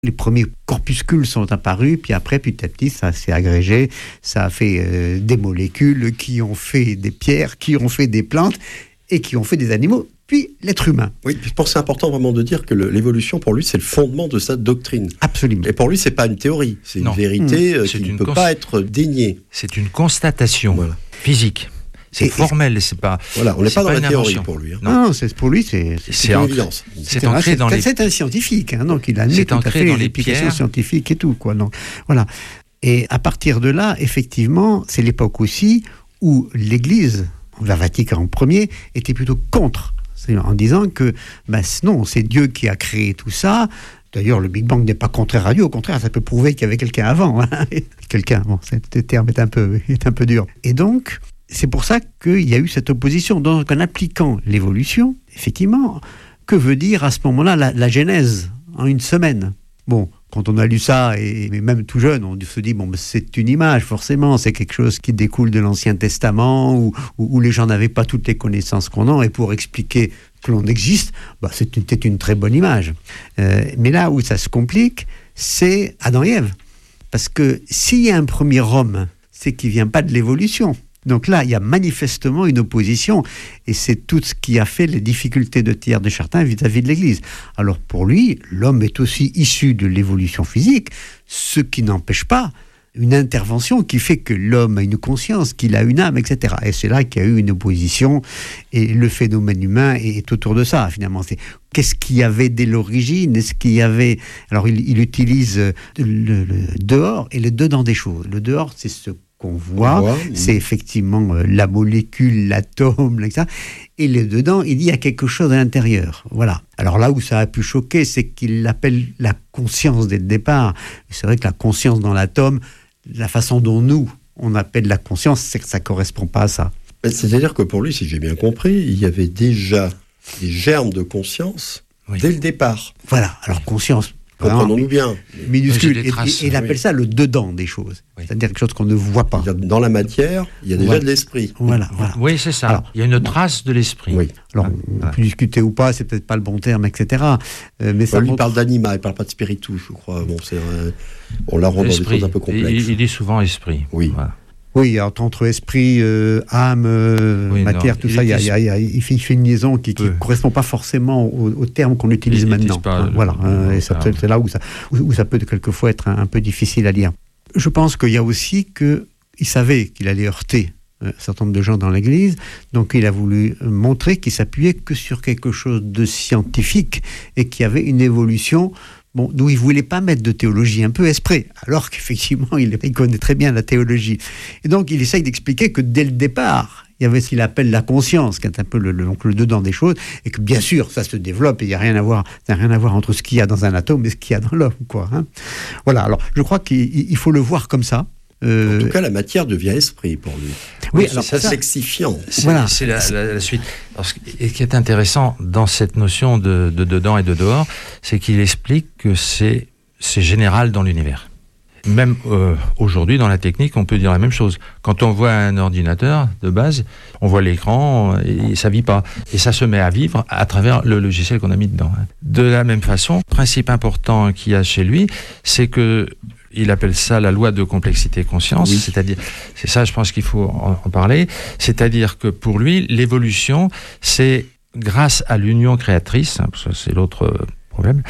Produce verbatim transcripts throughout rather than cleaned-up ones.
Les premiers corpuscules sont apparus, puis après, petit à petit, ça s'est agrégé, ça a fait euh, des molécules qui ont fait des pierres, qui ont fait des plantes et qui ont fait des animaux, puis l'être humain. Oui, je pense que c'est important vraiment de dire que le, l'évolution, pour lui, c'est le fondement de sa doctrine. Absolument. Et pour lui, c'est pas une théorie, c'est une non. vérité mmh. c'est qui une ne peut cons- pas être déniée. C'est une constatation voilà. physique. C'est et, formel, c'est pas. Voilà, on n'est pas dans la théorie invention. pour lui. Hein. Non, non c'est, pour lui, c'est, c'est, c'est, c'est une évidence. C'est ancré dans c'est, les. C'est un scientifique, hein, donc il a mis tout à fait dans les applications pierres. scientifiques et tout, quoi. Donc voilà. Et à partir de là, effectivement, c'est l'époque aussi où l'Église, la Vatican premier, était plutôt contre, en disant que ben, non, c'est Dieu qui a créé tout ça. D'ailleurs, le Big Bang n'est pas contraire à Dieu, au contraire, ça peut prouver qu'il y avait quelqu'un avant. Hein. quelqu'un, bon, ce terme est un peu, est un peu dur. Et donc, c'est pour ça qu'il y a eu cette opposition. Donc, en appliquant l'évolution, effectivement, que veut dire à ce moment-là la, la Genèse en une semaine ? Bon, quand on a lu ça, et même tout jeune, on se dit, bon, c'est une image, forcément, c'est quelque chose qui découle de l'Ancien Testament, où, où, où les gens n'avaient pas toutes les connaissances qu'on a, et pour expliquer que l'on existe, bah, c'était une, une très bonne image. Euh, mais là où ça se complique, c'est Adam et Ève. Parce que s'il y a un premier homme, c'est qu'il ne vient pas de l'évolution. Donc là, il y a manifestement une opposition, et c'est tout ce qui a fait les difficultés de Teilhard de Chardin vis-à-vis de l'Église. Alors pour lui, l'homme est aussi issu de l'évolution physique, ce qui n'empêche pas une intervention qui fait que l'homme a une conscience, qu'il a une âme, et cetera. Et c'est là qu'il y a eu une opposition, et le phénomène humain est autour de ça, finalement. C'est qu'est-ce qu'il y avait dès l'origine ? Est-ce qu'il y avait... Alors il, il utilise le, le dehors et le dedans des choses. Le dehors, c'est ce qu'on voit, voit c'est oui. effectivement euh, la molécule, l'atome, et cetera. Et le dedans, il dit il y a quelque chose à l'intérieur. Voilà. Alors là où ça a pu choquer, c'est qu'il l'appelle la conscience dès le départ. C'est vrai que la conscience dans l'atome, la façon dont nous, on appelle la conscience, c'est que ça ne correspond pas à ça. C'est-à-dire que pour lui, si j'ai bien compris, il y avait déjà des germes de conscience oui. dès le départ. Voilà. Alors conscience... Comprenons-nous bien. Minuscule. Et, et, et il appelle oui. ça le dedans des choses. Oui. C'est-à-dire quelque chose qu'on ne voit pas. Dans la matière, il y a déjà voilà. de l'esprit. Voilà, voilà. Oui, c'est ça. Alors, il y a une trace de l'esprit. Oui. Alors, ah, on ouais. peut discuter ou pas, c'est peut-être pas le bon terme, et cetera. Euh, mais ça lui montre... parle d'anima, il ne parle pas de spiritus, je crois. Bon, c'est un... On la rend dans des choses un peu complexes. Il, il dit souvent esprit. Oui. Voilà. Oui, entre esprit, euh, âme, euh, oui, matière, non, tout il ça, il, y a, il, y a, il, y a, il, fait, il fait une liaison qui ne correspond pas forcément au, au terme qu'on utilise il, maintenant. Pas, voilà, euh, et ça, c'est là où ça, où, où ça peut quelquefois être un, un peu difficile à lire. Je pense qu'il y a aussi qu'il savait qu'il allait heurter un certain nombre de gens dans l'Église, donc il a voulu montrer qu'il s'appuyait que sur quelque chose de scientifique et qu'il y avait une évolution. Bon, d'où il ne voulait pas mettre de théologie un peu esprit, alors qu'effectivement, il, il connaît très bien la théologie. Et donc, il essaye d'expliquer que dès le départ, il y avait ce qu'il appelle la conscience, qui est un peu le, le, donc le dedans des choses, et que bien sûr, ça se développe, et il n'y a rien à voir, ça n'a rien à voir entre ce qu'il y a dans un atome et ce qu'il y a dans l'homme, quoi. Hein. Voilà, alors, je crois qu'il il faut le voir comme ça. Euh... En tout cas, la matière devient esprit pour lui. Oui, c'est alors ça, ça sexifiant. C'est, voilà. c'est la, la, la suite. Parce que, et ce qui est intéressant dans cette notion de, de dedans et de dehors, c'est qu'il explique que c'est, c'est général dans l'univers. Même euh, aujourd'hui, dans la technique, on peut dire la même chose. Quand on voit un ordinateur de base, on voit l'écran et ça ne vit pas. Et ça se met à vivre à travers le logiciel qu'on a mis dedans. De la même façon, le principe important qu'il y a chez lui, c'est que il appelle ça la loi de complexité conscience, oui. c'est-à-dire, c'est ça, je pense qu'il faut en, en parler, c'est-à-dire que pour lui, l'évolution, c'est grâce à l'union créatrice, hein, parce que c'est l'autre problème,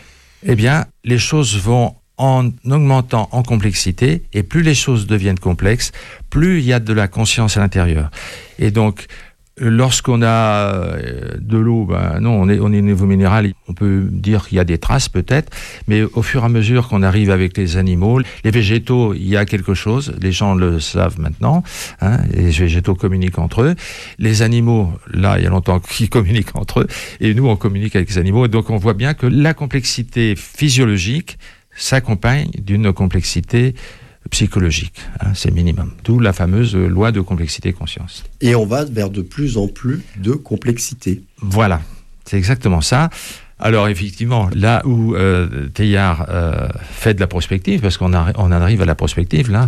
eh bien, les choses vont en augmentant en complexité, et plus les choses deviennent complexes, plus il y a de la conscience à l'intérieur. Et donc, lorsqu'on a de l'eau, ben non, on est, on est au niveau minéral, on peut dire qu'il y a des traces peut-être, mais au fur et à mesure qu'on arrive avec les animaux, les végétaux, il y a quelque chose, les gens le savent maintenant, hein, les végétaux communiquent entre eux, les animaux, là, il y a longtemps qu'ils communiquent entre eux, et nous, on communique avec les animaux, et donc on voit bien que la complexité physiologique s'accompagne d'une complexité psychologique, hein, c'est le minimum. D'où la fameuse loi de complexité-conscience. Et on va vers de plus en plus de complexité. Voilà, c'est exactement ça. Alors effectivement, là où euh, Teilhard euh, fait de la prospective, parce qu'on a, on arrive à la prospective, là,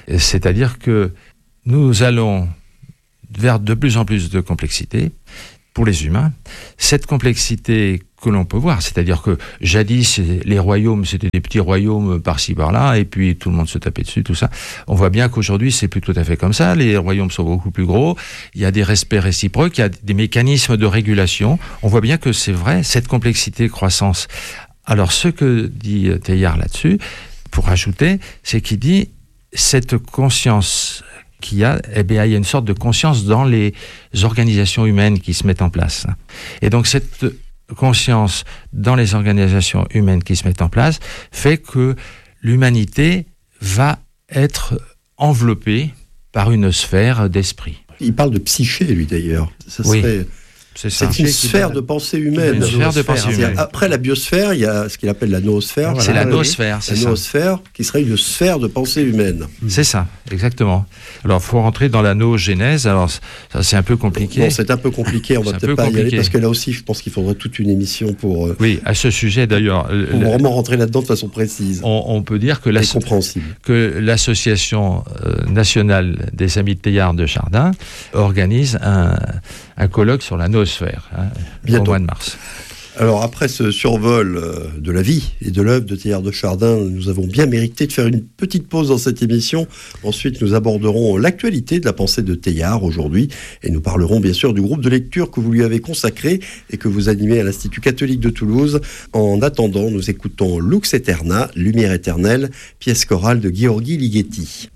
c'est-à-dire que nous allons vers de plus en plus de complexité, pour les humains, cette complexité que l'on peut voir, c'est-à-dire que jadis, les royaumes, c'était des petits royaumes par-ci, par-là, et puis tout le monde se tapait dessus, tout ça. On voit bien qu'aujourd'hui, c'est plus tout à fait comme ça. Les royaumes sont beaucoup plus gros, il y a des respects réciproques, il y a des mécanismes de régulation. On voit bien que c'est vrai, cette complexité croissance. Alors, ce que dit Teilhard là-dessus, pour ajouter, c'est qu'il dit cette conscience qu'il y a, eh bien, il y a une sorte de conscience dans les organisations humaines qui se mettent en place. Et donc, cette conscience dans les organisations humaines qui se mettent en place fait que l'humanité va être enveloppée par une sphère d'esprit. Il parle de psyché, lui, d'ailleurs. Ça oui. serait... C'est, ça. c'est une sphère de pensée humaine. Une sphère de pensée humaine. Après la biosphère, il y a ce qu'il appelle la noosphère. C'est voilà. la noosphère, c'est la ça. noosphère, qui serait une sphère de pensée humaine. C'est ça, exactement. Alors, il faut rentrer dans la noogénèse. Alors, ça, c'est un peu compliqué. Bon, c'est un peu compliqué. On va peut-être pas compliqué. y aller parce que là aussi, je pense qu'il faudrait toute une émission pour. Euh, oui, à ce sujet d'ailleurs. Pour le, vraiment rentrer là-dedans de façon précise. On, on peut dire que, la, que l'association euh, nationale des amis de Teilhard de Chardin organise un, un colloque sur la noosphère. Hein, au mois de mars. Alors après ce survol euh, de la vie et de l'œuvre de Teilhard de Chardin, nous avons bien mérité de faire une petite pause dans cette émission. Ensuite, nous aborderons l'actualité de la pensée de Teilhard aujourd'hui et nous parlerons bien sûr du groupe de lecture que vous lui avez consacré et que vous animez à l'Institut catholique de Toulouse. En attendant, nous écoutons Lux Aeterna, Lumière éternelle, pièce chorale de Gheorghi Ligeti.